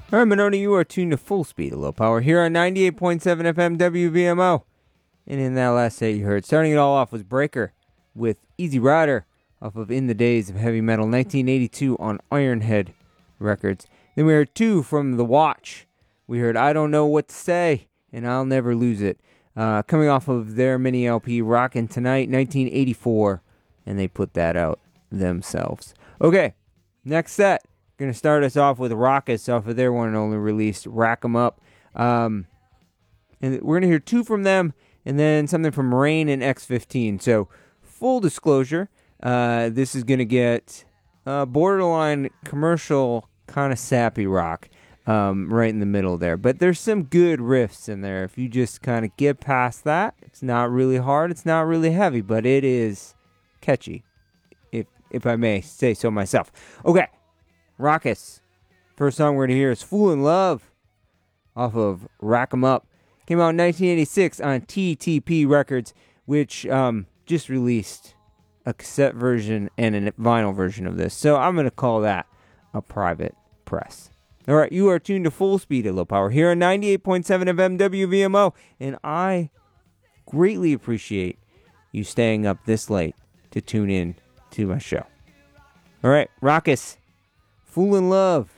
All right, Monona, you are tuned to Full Speed at Low Power here on 98.7 FM WVMO. And in that last set you heard, starting it all off was Breaker with Easy Rider off of In the Days of Heavy Metal, 1982 on Ironhead Records. Then we heard two from The Watch. We heard I Don't Know What to Say and I'll Never Lose It. Coming off of their mini LP Rockin' Tonight, 1984. And they put that out themselves. Okay, next set. Going to start us off with Raucous off of their one and only release, Rack 'Em Up. And we're going to hear two from them, and then something from Rain and X15. So, full disclosure, this is going to get borderline commercial, kind of sappy rock right in the middle there. But there's some good riffs in there. If you just kind of get past that, it's not really hard, it's not really heavy, but it is catchy, if I may say so myself. Okay. Raucous. First song we're going to hear is Fool in Love off of Rack 'Em Up. Came out in 1986 on TTP Records, which just released a cassette version and a vinyl version of this. So I'm going to call that a private press. All right, you are tuned to Full Speed at Low Power here on 98.7 FM WVMO, and I greatly appreciate you staying up this late to tune in to my show. All right, Raucous. Fool in Love.